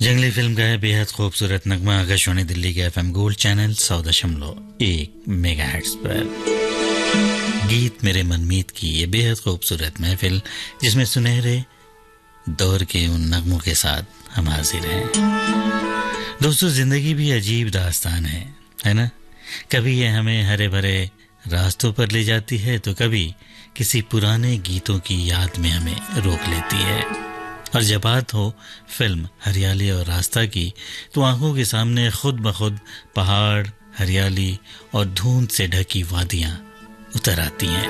जंगली फिल्म का है बेहद खूबसूरत नगमा आकाशवाणी दिल्ली के एफएम गोल्ड चैनल 100.1 मेगाहर्ट्ज पर। गीत मेरे मनमीत की ये बेहद खूबसूरत महफिल जिसमें सुनहरे दौर के उन नगमों के साथ हम हाजिर हैं। दोस्तों, जिंदगी भी अजीब दास्तान है ना। कभी ये हमें हरे भरे रास्तों पर ले जाती है तो कभी किसी पुराने गीतों की याद में हमें रोक लेती है। और जब बात हो फिल्म हरियाली और रास्ता की तो आंखों के सामने खुद ब खुद पहाड़, हरियाली और धुंध से ढकी वादियां उतर आती हैं।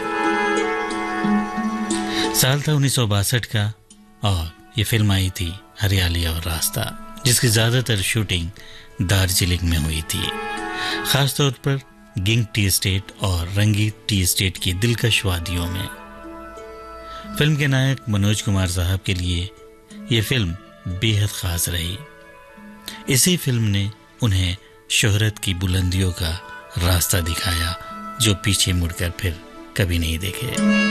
साल था 1962 का और ये फिल्म आई थी हरियाली और रास्ता, जिसकी ज्यादातर शूटिंग दार्जिलिंग में हुई थी, खासतौर पर गिंग टी एस्टेट और रंगीत टी एस्टेट की दिलकश वादियों में। फिल्म के नायक मनोज कुमार साहब के लिए ये फिल्म बेहद खास रही। इसी फिल्म ने उन्हें शोहरत की बुलंदियों का रास्ता दिखाया जो पीछे मुड़कर फिर कभी नहीं देखे।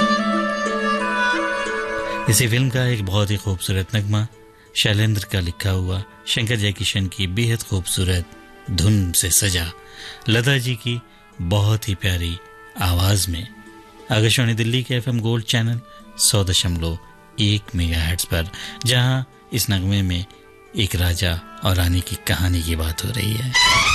इसी फिल्म का एक बहुत ही खूबसूरत नगमा शैलेंद्र का लिखा हुआ शंकर जयकिशन की बेहद खूबसूरत धुन से सजा लता जी की बहुत ही प्यारी आवाज में आकाशवाणी दिल्ली के एफएम गोल्ड चैनल 100.1 मेगाहर्ट्ज पर, जहां इस नगमे में एक राजा और रानी की कहानी की बात हो रही है।